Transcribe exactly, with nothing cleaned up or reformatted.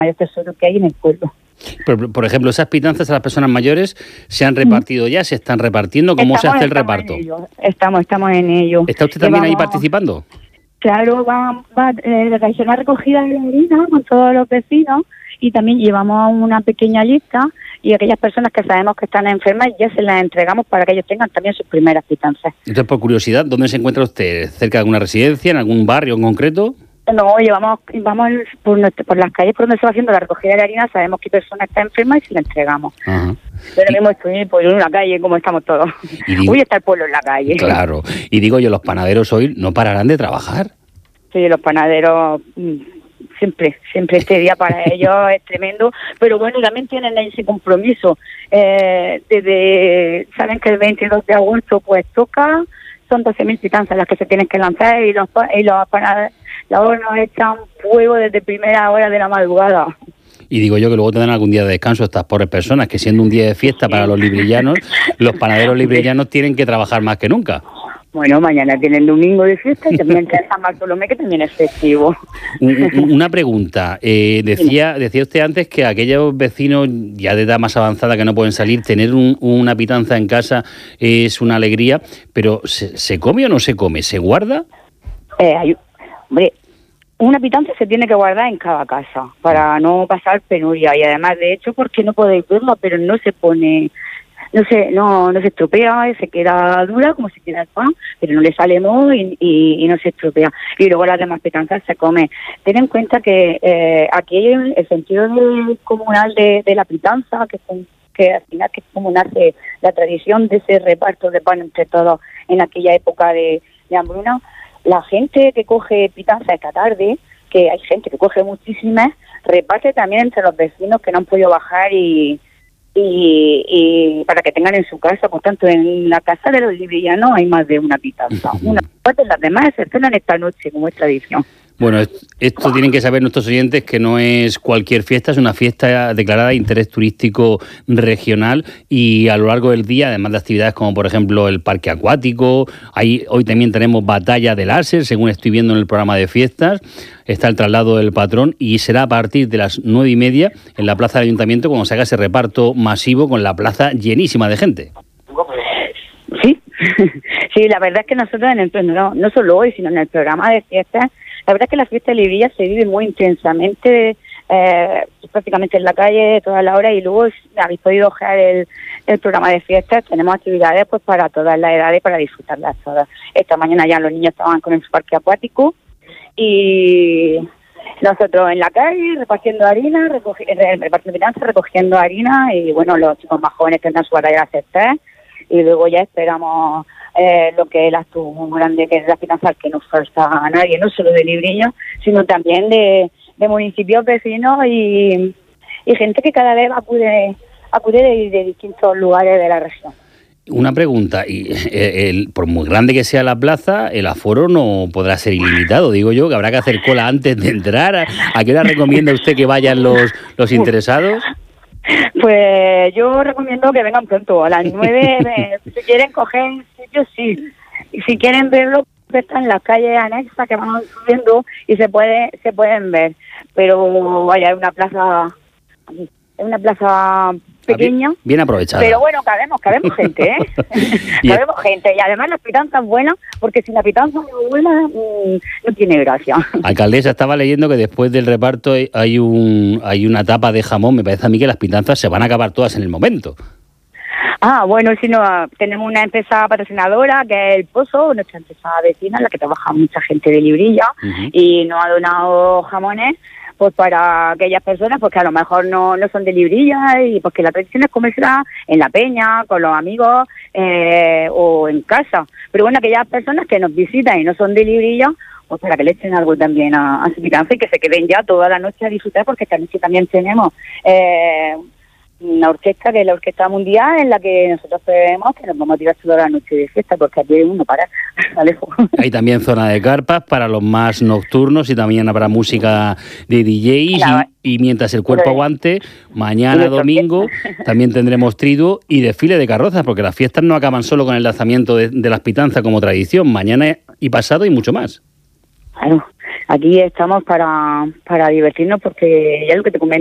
mayor tesoro que hay en el pueblo. Por, por ejemplo, esas pitanzas a las personas mayores se han repartido ya, se están repartiendo. ¿Cómo estamos, se hace el estamos reparto? En ello, estamos, estamos en ello. ¿Está usted también Llevamos, ahí participando? Claro, va, va eh, realizar la recogida de la harina con todos los vecinos y también llevamos una pequeña lista y aquellas personas que sabemos que están enfermas ya se las entregamos para que ellos tengan también sus primeras pitanzas. Entonces, por curiosidad, ¿dónde se encuentra usted? ¿Cerca de alguna residencia, en algún barrio en concreto? No, llevamos, vamos por, nuestro, por las calles por donde se va haciendo la recogida de la harina, sabemos qué persona está enferma y se la entregamos. Ajá. Pero ahora mismo estoy por una calle como estamos todos. Digo, hoy está el pueblo en la calle. Claro, y digo yo, los panaderos hoy no pararán de trabajar. Sí, los panaderos siempre, siempre este día para ellos es tremendo, pero bueno, también tienen ese compromiso. Eh, desde, saben que el veintidós de agosto pues toca, son doce mil pitanzas las que se tienen que lanzar y los, y los panaderos nos echan fuego desde primera hora de la madrugada. Y digo yo que luego tendrán algún día de descanso estas pobres personas, que siendo un día de fiesta para los librillanos, los panaderos librillanos tienen que trabajar más que nunca. Bueno, mañana tienen domingo de fiesta y también tienen San Bartolomé, que también es festivo. Una pregunta. Eh, decía decía usted antes que aquellos vecinos ya de edad más avanzada que no pueden salir, tener un, una pitanza en casa es una alegría, pero ¿se, se come o no se come? ¿Se guarda? Eh, hay, hombre, una pitanza se tiene que guardar en cada casa para no pasar penuria y además, de hecho, porque no podéis verlo, pero no se pone... No se, no, no se estropea, se queda dura como si queda el pan, pero no le sale moho y, y, y no se estropea. Y luego las demás pitanzas se come. Ten en cuenta que eh, aquí hay el sentido de, comunal de, de la pitanza, que, son, que al final que es como nace la tradición de ese reparto de pan entre todos en aquella época de, de hambruna. La gente que coge pitanza esta tarde, que hay gente que coge muchísimas, reparte también entre los vecinos que no han podido bajar y... Y, y para que tengan en su casa, por tanto, en la casa de los librillanos hay más de una pitanza. Una parte, las demás se cenan esta noche, como es tradición. Bueno, esto tienen que saber nuestros oyentes que no es cualquier fiesta, es una fiesta declarada de interés turístico regional y a lo largo del día, además de actividades como por ejemplo el parque acuático, ahí hoy también tenemos batalla de láser, según estoy viendo en el programa de fiestas, está el traslado del patrón y será a partir de las nueve y media en la plaza del Ayuntamiento cuando se haga ese reparto masivo con la plaza llenísima de gente. Sí, sí, la verdad es que nosotros en el, no, no solo hoy, sino en el programa de fiestas, la verdad es que la fiesta de Librilla se vive muy intensamente, eh, prácticamente en la calle toda la hora y luego habéis podido ojear el, el programa de fiestas, tenemos actividades pues para todas las edades para disfrutarlas todas. Esta mañana ya los niños estaban con el parque acuático y nosotros en la calle repartiendo harina, recogi, repartiendo finanzas, recogiendo harina y bueno, los chicos más jóvenes tendrán su batalla de aceptar y luego ya esperamos... Eh, lo que es el acto muy grande que es la finanza que nos falta a nadie, no solo de Librilla, sino también de, de municipios vecinos y, y gente que cada vez acude, acude de, de distintos lugares de la región. Una pregunta, y el, el, por muy grande que sea la plaza, el aforo no podrá ser ilimitado, digo yo, que habrá que hacer cola antes de entrar. ¿A, a qué hora recomienda usted que vayan los, los interesados? Pues yo recomiendo que vengan pronto, a las nueve, si quieren coger sitio, sí. Y si quieren verlo, están en las calles anexas que van subiendo y se puede se pueden ver. Pero vaya, es una plaza, es una plaza pequeña. Bien, bien aprovechada. Pero bueno, cabemos, cabemos gente, ¿eh? cabemos gente. Y además las pitanzas buenas, porque si la pitanza no es buena, mmm, no tiene gracia. Alcaldesa, estaba leyendo que después del reparto hay un hay una tapa de jamón. Me parece a mí que las pitanzas se van a acabar todas en el momento. Ah, bueno, si no, tenemos una empresa patrocinadora que es El Pozo, nuestra empresa vecina, en la que trabaja mucha gente de Librilla, uh-huh. y nos ha donado jamones pues para aquellas personas pues que a lo mejor no, no son de Librilla y pues que la tradición es comerla en la peña, con los amigos eh, o en casa. Pero bueno, aquellas personas que nos visitan y no son de Librilla, pues para que le echen algo también a, a su pitanza y que se queden ya toda la noche a disfrutar, porque esta noche también tenemos eh, una orquesta, que es la Orquesta Mundial, en la que nosotros prevemos que nos vamos a tirar toda la noche de fiesta, porque aquí hay uno para lejos. Hay también zona de carpas para los más nocturnos y también habrá música de D Js, claro. y, y mientras el cuerpo aguante, mañana domingo también tendremos triduo y desfile de carrozas, porque las fiestas no acaban solo con el lanzamiento de, de las pitanzas como tradición, mañana y pasado y mucho más. Claro, aquí estamos para, para divertirnos porque ya lo que te comento.